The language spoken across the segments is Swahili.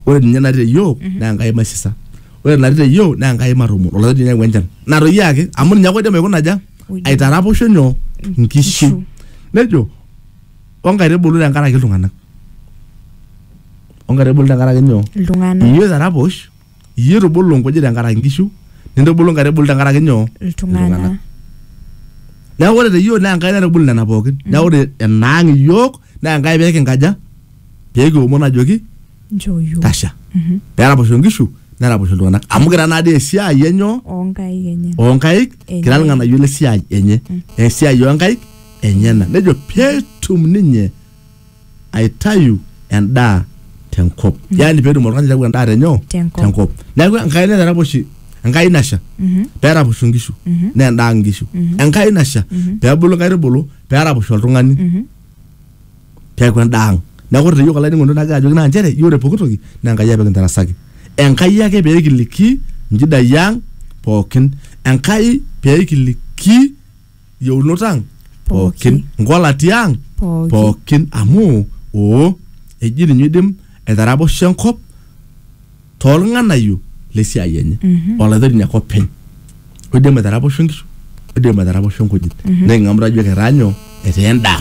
ore ninye natii yo na Enkai masisa ore natii yo na Enkai marumo olodi ninye wenchan naroi ake amu ninye koidim aikuna aja aitaraposho nyoo nkishu nejo onkaitubulu tenkaraki iltung'anak onkaitubulu tenkaraki nyoo iltung'anak iyo taraposh iyo tubulu nkujit tenkaraki nkishu nintubulu nkaitubulu tenkaraki nyoo iltung'anak neeku ore teyiok naa Enkai naitubulu nena pookin neeku ore enaang iyiok naa Enkai pee kinkaja pee kiomon ajoki njoyo tasha peeraposho nkishu neraposho iltung'anak amu kira naadii esiai enyo onkaik kira ilng'anayio lesiai enye esiai onkaik enyena nejo peetum ninye aitayu endaa tenkop yani peetum oltung'ani aitayu endaa tenkop neeku Enkai naitaraposhi Enkai nasha peeraposho nkishu naa endaa nkishu Enkai nasha peebulu nkaitubulu peeraposho oltung'ani peeku endaa neeku ore teyiok olainining'oni nagira ajoki naa nchere ore pooki toki naa Enkai ake kintarasaki Enkai ake pee kiliki nchidai ang pookin Enkai pee kiliki yieunot ang pookin nkolati ang pookin amu eji ninye idim aitaraposho enkop toolng'anayio lesiai enye olathori ina kop penye oidim aitaraposho nkishu oidim aitaraposho nkujit neking'amu tajo keranyo etaa endaa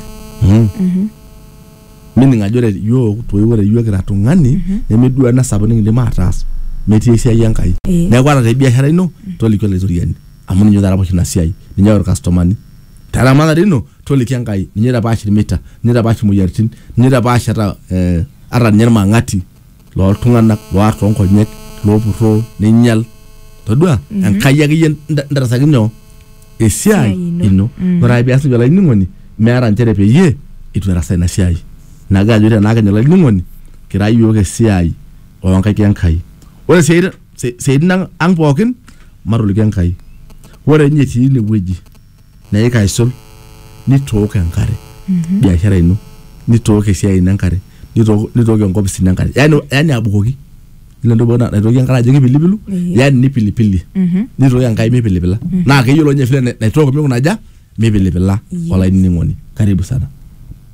meaning ajo ore yiok toiwore yiok kira tung'ani nemedua ena sapuk nikindim ataas metii esiai Enkai neeku ata te biashara ino toliki olaitoriani amu ninye oitaraposho ina siai ninye orkastomani teramatare ino toliki Enkai ninye oitapaash irmita ninye oitapaash imoyiaritin ninye oitapaash ata ninye irmang'ati looltung'anak loar toonkonyek loopurro ninyal todua Enkai akeyie ntarasaki nyoo esiai ino ore ake pias olainining'oni meeta nchere peyie itu erasa ina siai nagira ajo tenaa kenye olainining'oni kira yiok esiai onkaik Enkai ore siaitin ang pookin matoliki Enkai ore ninye etii inewueji neika aisul nitook enkare biashara ino nitook esiai ino enkare nitook enkopis ino enkare yani abukoki ile ndobo naitoki enkare ajo kipilipilu yani nipilipili nitook Enkai mipilipila naa keyiolo ninye vile naitook mikuna aja mipilipila olainining'oni karibu sana